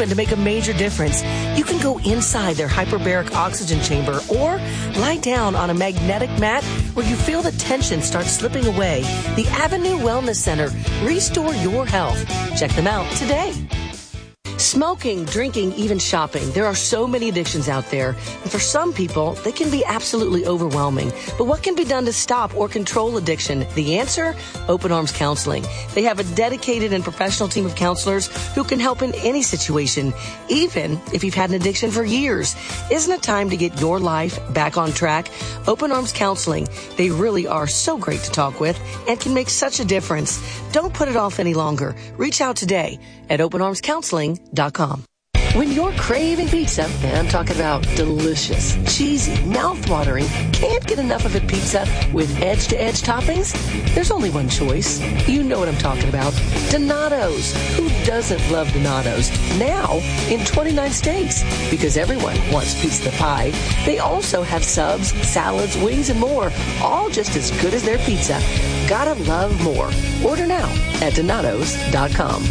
proven to make a major difference. You can go inside their hyperbaric oxygen chamber or lie down on a magnetic mat where you feel the tension start slipping away. The Avenue Wellness Center. Restore your health. Check them out today. Smoking, drinking, even shopping. There are so many addictions out there. And for some people, they can be absolutely overwhelming. But what can be done to stop or control addiction? The answer? Open Arms Counseling. They have a dedicated and professional team of counselors who can help in any situation, even if you've had an addiction for years. Isn't it time to get your life back on track? Open Arms Counseling. They really are so great to talk with and can make such a difference. Don't put it off any longer. Reach out today at openarmscounseling.com. When you're craving pizza, and I'm talking about delicious, cheesy, mouth-watering, can't get enough of it pizza with edge-to-edge toppings, there's only one choice. You know what I'm talking about. Donato's. Who doesn't love Donato's? Now in 29 states. Because everyone wants piece of the pie. They also have subs, salads, wings, and more. All just as good as their pizza. Gotta love more. Order now at Donatos.com.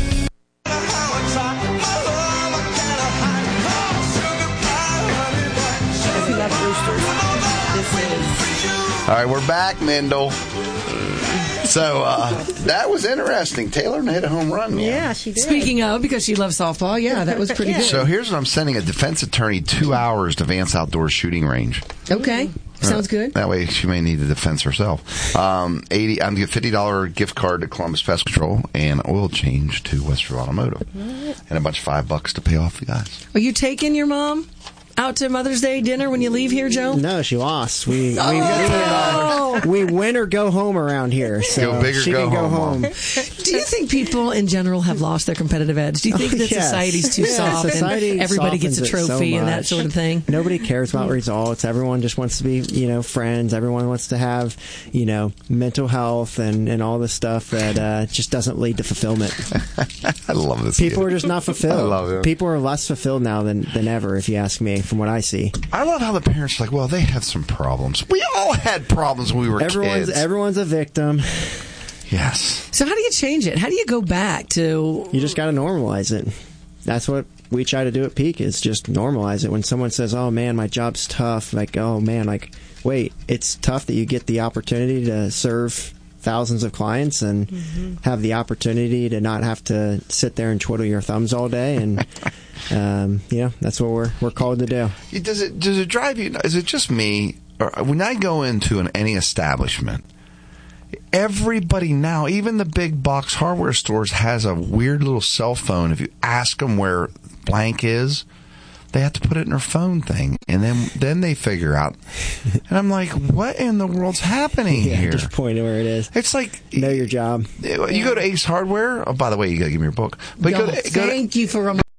All right, we're back, Mendel. So that was interesting. Taylor hit a home run. Yeah, she did. Speaking of, because she loves softball, yeah, that was pretty good. So here's what I'm sending a defense attorney 2 hours to Vance Outdoors shooting range. Okay. Sounds good. That way she may need to defense herself. I'm going to get $50 gift card to Columbus Pest Control and oil change to Westfield Automotive. And a bunch of $5 to pay off the guys. Are you taking your mom out to Mother's Day dinner when you leave here, Joe? No, she lost. We win or go home around here. So go big or she go can go home. Do you think people in general have lost their competitive edge? Do you think that society's too soft and everybody gets a trophy and that sort of thing? Nobody cares about results. Everyone just wants to be, friends. Everyone wants to have, mental health and all this stuff that just doesn't lead to fulfillment. I love this. People are just not fulfilled. I love it. People are less fulfilled now than ever, if you ask me, from what I see. I love how the parents are like, well, they have some problems. We all had problems when we were kids. Everyone's a victim. Yes. So how do you change it? How do you go back to... You just got to normalize it. That's what we try to do at Peak, is just normalize it. When someone says, oh, man, my job's tough, like, oh, man, like, wait, it's tough that you get the opportunity to serve thousands of clients and have the opportunity to not have to sit there and twiddle your thumbs all day. And, that's what we're called to do. Does it drive you? Is it just me? Or when I go into any establishment, everybody now, even the big box hardware stores, has a weird little cell phone. If you ask them where blank is, they have to put it in their phone thing, and then they figure out. And I'm like, what in the world's happening here? Just point to where it is. It's like, know your job. You go to Ace Hardware. Oh, by the way, you got to give me your book. But thank you for reminding.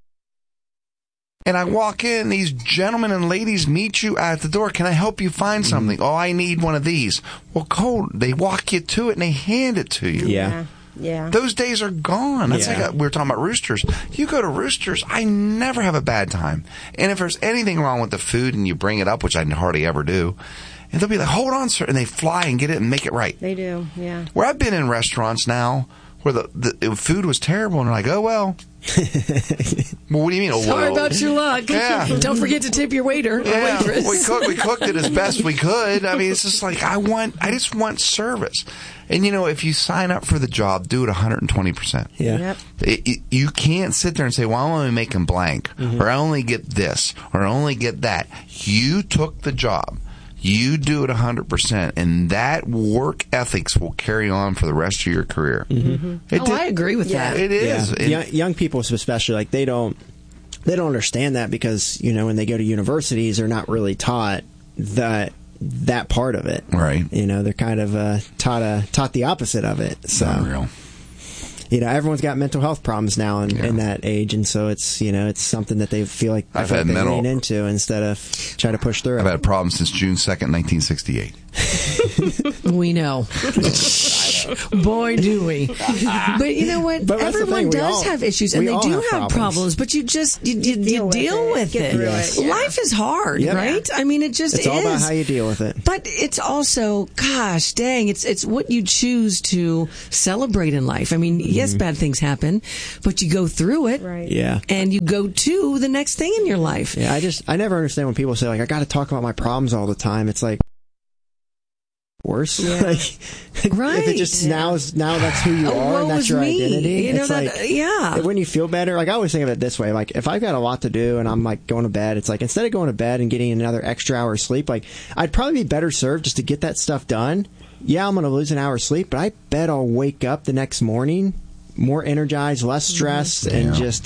And I walk in, these gentlemen and ladies meet you at the door. Can I help you find something? Oh, I need one of these. Well, cool. They walk you to it and they hand it to you. Yeah. Yeah. Those days are gone. That's like we were talking about Roosters. You go to Roosters, I never have a bad time. And if there's anything wrong with the food and you bring it up, which I hardly ever do, and they'll be like, hold on, sir. And they fly and get it and make it right. They do, yeah. Where I've been in restaurants now where the food was terrible, and they're like, oh, well. Well, what do you mean? Oh, sorry about your luck. Yeah. Don't forget to tip your waiter or waitress. We cooked it as best we could. I mean, it's just like I just want service. And if you sign up for the job, do it 120%. Yeah. Yep. You can't sit there and say, well, I'm only making blank, or I only get this, or I only get that. You took the job. You do it 100%, and that work ethics will carry on for the rest of your career. I agree with that. It is. Yeah. Young people especially, like, they don't understand that because, when they go to universities, they're not really taught that part of it. Right. They're kind of taught the opposite of it. So, unreal. Everyone's got mental health problems now in that age, and so it's it's something that they feel like they lean into instead of try to push through. I've had problems since June 2nd, 1968. We know. Boy, do we. But you know what? But that's the Everyone thing, does have issues, and we they all do have have problems, but you just you deal with Get it. through it. Yeah. Life is hard, Yep. right? I mean, it just It's is. all about how you deal with it. But it's also, gosh, dang, it's what you choose to celebrate in life. I mean, yes, bad things happen, but you go through it, Right. Yeah. and you go to the next thing in your life. Yeah, I never understand when people say, like, I got to talk about my problems all the time. It's like, worse. Yeah. Right. If it just now that's who you Oh, are woe and that's is your me. identity. You know, it's that- like, yeah. when you feel better, like I always think of it this way, like if I've got a lot to do and I'm like going to bed, it's like instead of going to bed and getting another extra hour of sleep, like I'd probably be better served just to get that stuff done. Yeah, I'm going to lose an hour of sleep, but I bet I'll wake up the next morning more energized, less stressed, and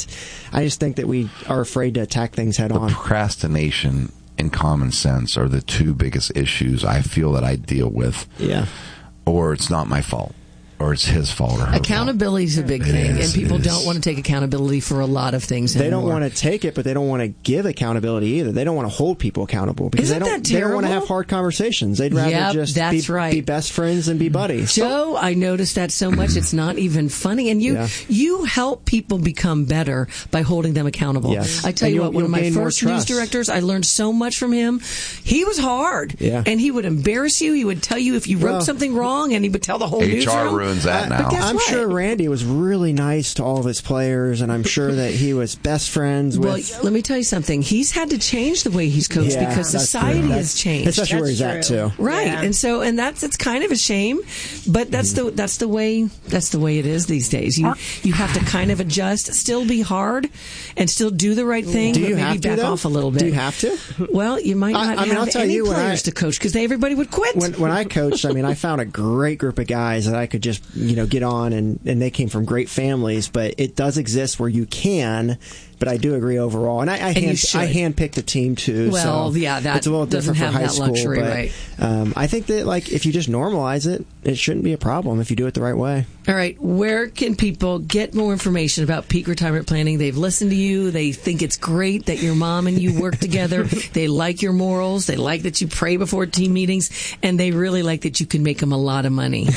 I just think that we are afraid to attack things head on. Procrastination and common sense are the two biggest issues I feel that I deal with. Yeah. Or it's not my fault, or it's his fault or her Accountability is a big thing, is, and people it is. don't want to take accountability for a lot of things They anymore. don't want to take it, but they don't want to give accountability either. They don't want to hold people accountable because Isn't they that don't want to terrible? have hard conversations. They'd rather Yep, just that's be, right. be best friends and be buddies. Joe, I noticed that so much it's not even funny. And you help people become better by holding them accountable. Yes. I tell And you you'll- what, one of you'll my gain more first news trust. directors, I learned so much from him. He was hard. Yeah. And he would embarrass you. He would tell you if you wrote Well, something wrong, and he would tell the whole HR newsroom. ruins that But now. guess I'm what? sure Randy was really nice to all of his players, and I'm sure that he was best friends Well, with. let me tell you something. He's had to change the way he's coached Yeah, because that's society true. has changed. Especially where he's at That's too. true. Right, Yeah. and that's it's kind of a shame, but that's the way it is these days. You have to kind of adjust, still be hard, and still do the right thing, Do but you maybe have to, back though? off a little bit. Do you have to? Well, you might not I mean, I'll have tell any you, when players to coach because everybody would quit. When I coached, I mean, I found a great group of guys that I could just, get on, and they came from great families, but it does exist where you can. But I do agree overall, and I you should. handpicked the team too. Well, so yeah, that it's a little doesn't different for have high that school. luxury, but, right. I think that like if you just normalize it, it shouldn't be a problem if you do it the right way. All right, where can people get more information about Peak Retirement Planning? They've listened to you. They think it's great that your mom and you work together. They like your morals. They like that you pray before team meetings, and they really like that you can make them a lot of money.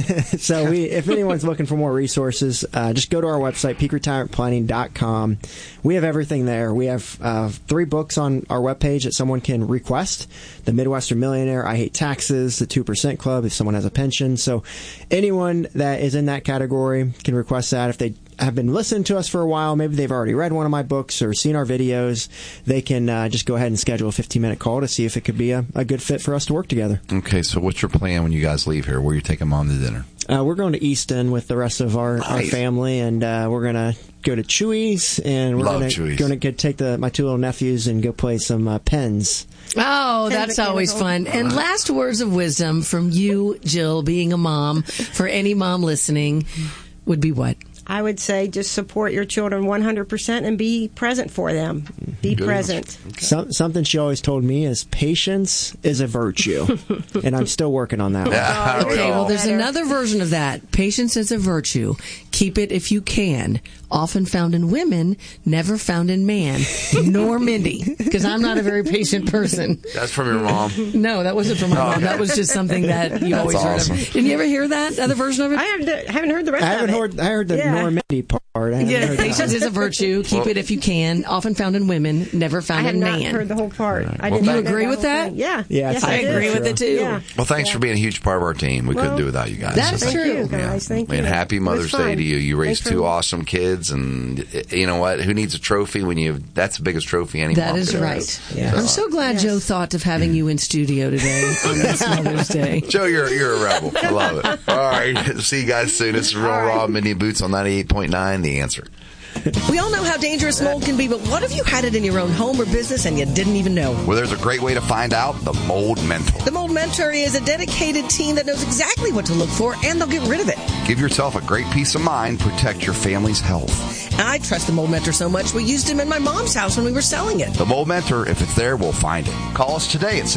So if anyone's looking for more resources, just go to our website, peakretirementplanning.com. We have everything there. We have 3 books on our webpage that someone can request. The Midwestern Millionaire, I Hate Taxes, The 2% Club, if someone has a pension. So anyone that is in that category can request that. If they have been listening to us for a while, maybe they've already read one of my books or seen our videos, they can just go ahead and schedule a 15-minute call to see if it could be a good fit for us to work together. Okay, so what's your plan when you guys leave here? Where you taking mom to dinner? We're going to Easton with the rest of our family, and we're going to go to Chewy's, and we're Love going Chewy's. to take my 2 little nephews and go play some pens. Oh, that's always fun. And last words of wisdom from you, Jill, being a mom, for any mom listening, would be what? I would say just support your children 100% and be present for them. Be present. Something she always told me is patience is a virtue, and I'm still working on that one. Yeah, we Okay, well, all- there's another version of that. Patience is a virtue. Keep it if you can. Often found in women, never found in man. Nor Mindy, because I'm not a very patient person. That's from your mom. No, that wasn't from my mom. That was just something that you always awesome. heard of. Didn't you ever hear that other version of it? I haven't heard the rest of it. I heard the Yeah. Normandy part. I haven't Yeah, heard that. patience is a virtue. Keep it if you can. Often found in women, never I found have in not man. heard the whole part. I Well, did not you know agree the with whole that? thing. Yeah. Yeah, Yes, I I do. agree with it too. Yeah. Well, thanks for being a huge part of our team. We couldn't do without you guys. That's Thank true. you, guys. Thank you. And happy It was Mother's Day fun. to you. You raised Thanks for- 2 awesome kids, and you know what? Who needs a trophy when that's the biggest trophy any That mom is could right. have. Yeah. I'm so glad Joe thought of having you in studio today on this Mother's Day. Joe, you're a rebel. I love it. All right. See you guys soon. This is Real Raw, Mindy and Boots on 98.9, The Answer. We all know how dangerous mold can be, but what if you had it in your own home or business and you didn't even know? Well, there's a great way to find out. The Mold Mentor. The Mold Mentor is a dedicated team that knows exactly what to look for, and they'll get rid of it. Give yourself a great peace of mind. Protect your family's health. I trust the Mold Mentor so much, we used him in my mom's house when we were selling it. The Mold Mentor, if it's there, we'll find it. Call us today at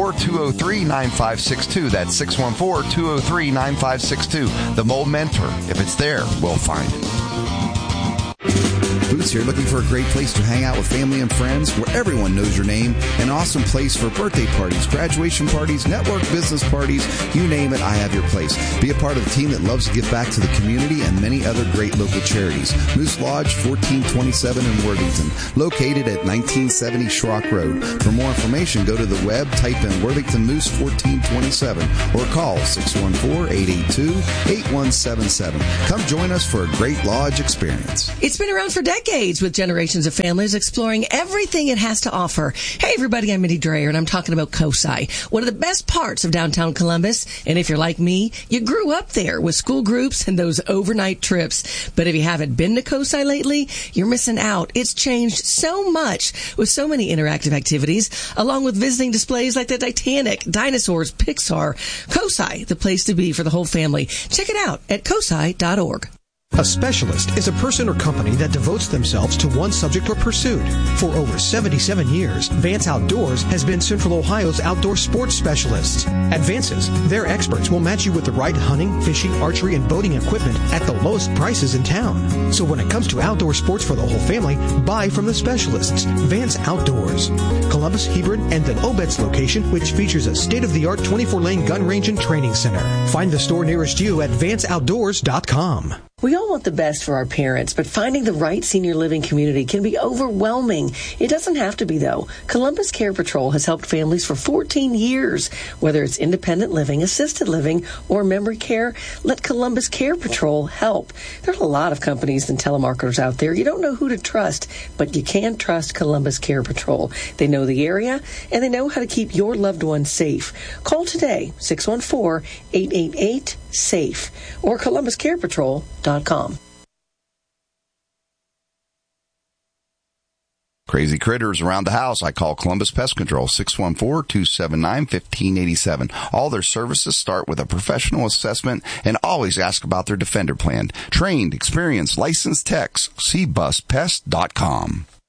614-203-9562. That's 614-203-9562. The Mold Mentor, if it's there, we'll find it. Columbus here, looking for a great place to hang out with family and friends where everyone knows your name. An awesome place for birthday parties, graduation parties, network business parties, you name it, I have your place. Be a part of the team that loves to give back to the community and many other great local charities. Moose Lodge, 1427 in Worthington, located at 1970 Schrock Road. For more information, go to the web, type in Worthington Moose 1427 or call 614-882-8177. Come join us for a great lodge experience. It's been around for decades with generations of families exploring everything it has to offer. Hey everybody, I'm Mindy Dreyer and I'm talking about COSI, one of the best parts of downtown Columbus. And if you're like me, you grew up there with school groups and those overnight trips. But if you haven't been to COSI lately, you're missing out. It's changed so much with so many interactive activities, along with visiting displays like the Titanic, dinosaurs, Pixar. COSI, the place to be for the whole family. Check it out at COSI.org. A specialist is a person or company that devotes themselves to one subject or pursuit. For over 77 years, Vance Outdoors has been Central Ohio's outdoor sports specialists. At Vance's, their experts will match you with the right hunting, fishing, archery, and boating equipment at the lowest prices in town. So when it comes to outdoor sports for the whole family, buy from the specialists. Vance Outdoors. Columbus, Hebron, and the Obetz location, which features a state-of-the-art 24-lane gun range and training center. Find the store nearest you at vanceoutdoors.com. We all want the best for our parents, but finding the right senior living community can be overwhelming. It doesn't have to be, though. Columbus Care Patrol has helped families for 14 years. Whether it's independent living, assisted living, or memory care, let Columbus Care Patrol help. There are a lot of companies and telemarketers out there. You don't know who to trust, but you can trust Columbus Care Patrol. They know the area, and they know how to keep your loved ones safe. Call today, 614-888-SAFE, or columbuscarepatrol.com. Crazy critters around the house, I call Columbus Pest Control, 614-279-1587. All their services start with a professional assessment and always ask about their Defender plan. Trained, experienced, licensed techs, cbuspest.com.